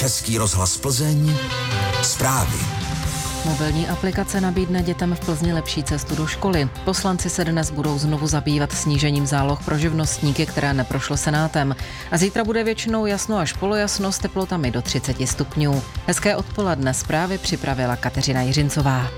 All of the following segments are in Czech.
Český rozhlas Plzeň, zprávy. Mobilní aplikace nabídne dětem v Plzni lepší cestu do školy. Poslanci se dnes budou znovu zabývat snížením záloh pro živnostníky, které neprošlo Senátem. A zítra bude většinou jasno až polojasno s teplotami do 30 stupňů. Hezké odpoledne, zprávy připravila Kateřina Jiřincová.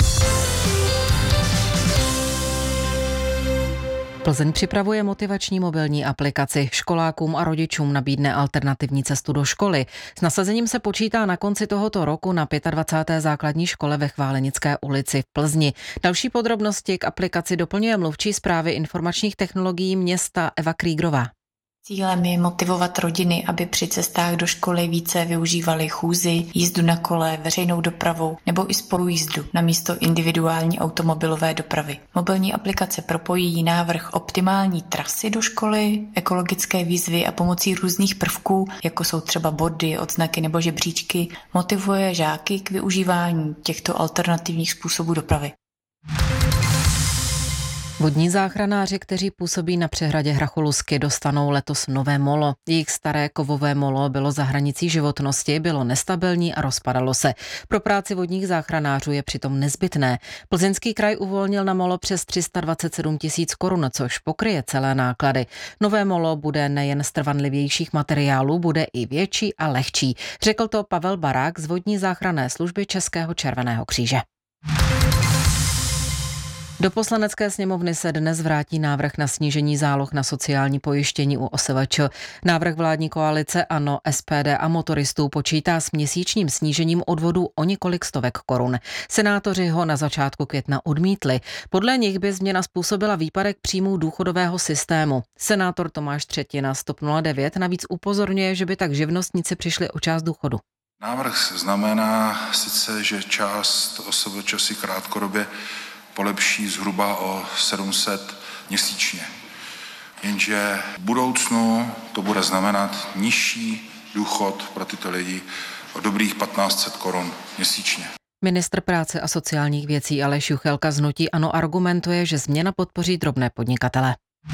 Plzeň připravuje motivační mobilní aplikaci. Školákům a rodičům nabídne alternativní cestu do školy. S nasazením se počítá na konci tohoto roku na 25. základní škole ve Chválenické ulici v Plzni. Další podrobnosti k aplikaci doplňuje mluvčí správy informačních technologií města Eva Krýgrová. Cílem je motivovat rodiny, aby při cestách do školy více využívali chůzi, jízdu na kole, veřejnou dopravu nebo i spolujízdu namísto individuální automobilové dopravy. Mobilní aplikace propojí návrh optimální trasy do školy, ekologické výzvy a pomocí různých prvků, jako jsou třeba bordy, odznaky nebo žebříčky, motivuje žáky k využívání těchto alternativních způsobů dopravy. Vodní záchranáři, kteří působí na přehradě Hrcholusky, dostanou letos nové molo. Jejich staré kovové molo bylo za hranicí životnosti, bylo nestabilní a rozpadalo se. Pro práci vodních záchranářů je přitom nezbytné. Plzeňský kraj uvolnil na molo přes 327 000 korun, což pokryje celé náklady. Nové molo bude nejen z trvanlivějších materiálů, bude i větší a lehčí. Řekl to Pavel Barák z vodní záchranné služby Českého červeného kříže. Do Poslanecké sněmovny se dnes vrátí návrh na snížení záloh na sociální pojištění u OSVČ. Návrh vládní koalice ANO, SPD a motoristů počítá s měsíčním snížením odvodů o několik stovek korun. Senátoři ho na začátku května odmítli. Podle nich by změna způsobila výpadek příjmů důchodového systému. Senátor Tomáš Třetina z TOP 09 navíc upozorňuje, že by tak živnostníci přišli o část důchodu. Návrh znamená sice, že část OSVČ si krátkodobě polepší zhruba o 700 měsíčně. Jenže v budoucnu to bude znamenat nižší důchod pro tyto lidi o dobrých 1500 korun měsíčně. Ministr práce a sociálních věcí Aleš Juchelka z hnutí ANO argumentuje, že změna podpoří drobné podnikatele.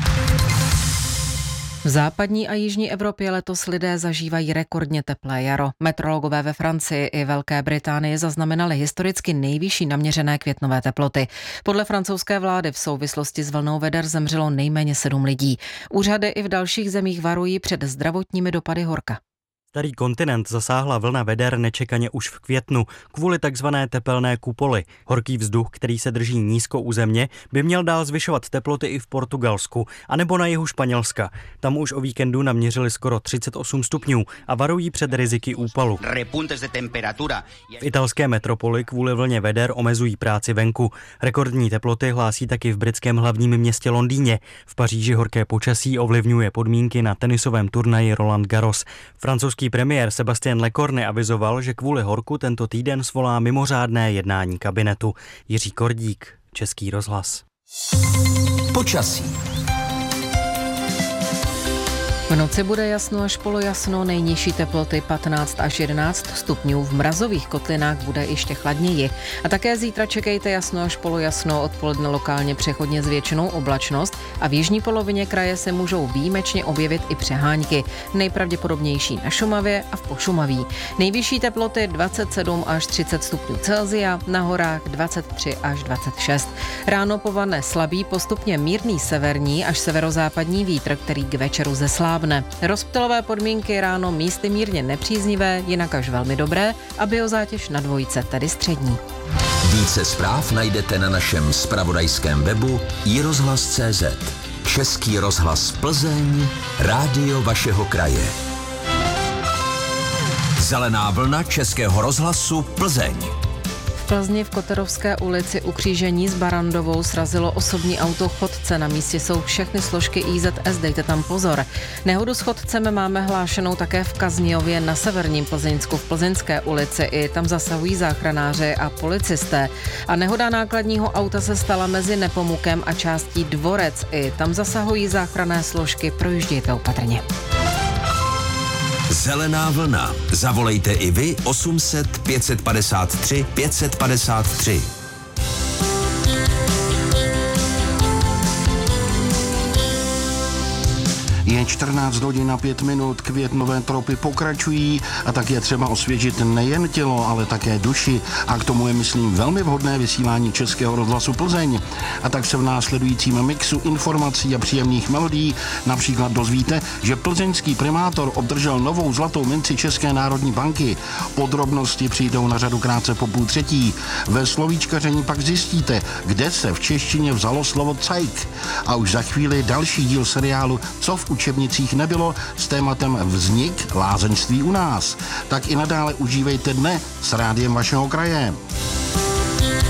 V západní a jižní Evropě letos lidé zažívají rekordně teplé jaro. Meteorologové ve Francii i Velké Británii zaznamenali historicky nejvyšší naměřené květnové teploty. Podle francouzské vlády v souvislosti s vlnou veder zemřelo nejméně 7 lidí. Úřady i v dalších zemích varují před zdravotními dopady horka. Starý kontinent zasáhla vlna veder nečekaně už v květnu kvůli takzvané tepelné kupoli. Horký vzduch, který se drží nízko u země, by měl dál zvyšovat teploty i v Portugalsku, anebo na jihu Španělska. Tam už o víkendu naměřili skoro 38 stupňů a varují před riziky úpalu. V italské metropoli kvůli vlně veder omezují práci venku. Rekordní teploty hlásí taky v britském hlavním městě Londýně. V Paříži horké počasí ovlivňuje podmínky na tenisovém turnaji Roland Garros. Francouzský premiér Sébastien Lecornu avizoval, že kvůli horku tento týden svolá mimořádné jednání kabinetu. Jiří Kordík, Český rozhlas. Počasí. V noci bude jasno až polojasno, nejnižší teploty 15 až 11 stupňů, v mrazových kotlinách bude ještě chladněji. A také zítra čekejte jasno až polojasno, odpoledne lokálně přechodně zvětšenou oblačnost a v jižní polovině kraje se můžou výjimečně objevit i přehánky. Nejpravděpodobnější na Šumavě a v Pošumaví. Nejvyšší teploty 27 až 30 stupňů Celsia, na horách 23 až 26. Ráno povane slabý, postupně mírný severní až severozápadní vítr, který k večeru zeslábne. Rozptylové podmínky ráno místy mírně nepříznivé, jinak až velmi dobré a biozátěž na dvojce, tedy střední. Více zpráv najdete na našem zpravodajském webu iRozhlas.cz. Český rozhlas Plzeň, rádio vašeho kraje. Zelená vlna Českého rozhlasu Plzeň. V Plzni v Koterovské ulici u křížení s Barandovou srazilo osobní auto chodce. Na místě jsou všechny složky IZS, dejte tam pozor. Nehodu s chodcem máme hlášenou také v Kaznějově na severním Plzeňsku v Plzeňské ulici. I tam zasahují záchranáři a policisté. A nehoda nákladního auta se stala mezi Nepomukem a částí Dvorec. I tam zasahují záchranné složky, projíždějte opatrně. Zelená vlna. Zavolejte i vy 800 553 553. Je 14 hodin a 5 minut, květnové tropy pokračují a tak je třeba osvěžit nejen tělo, ale také duši. A k tomu je, myslím, velmi vhodné vysílání Českého rozhlasu Plzeň. A tak se v následujícím mixu informací a příjemných melodií například dozvíte, že plzeňský primátor obdržel novou zlatou minci České národní banky. Podrobnosti přijdou na řadu krátce po 2:30. Ve slovíčkaření pak zjistíte, kde se v češtině vzalo slovo cajk. A už za chvíli další díl seriálu Co v učebnicích nebylo s tématem Vznik lázeňství u nás. Tak i nadále užívejte dne s rádiem vašeho kraje.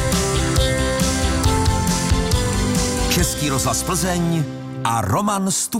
Český rozhlas Plzeň a Roman Stup.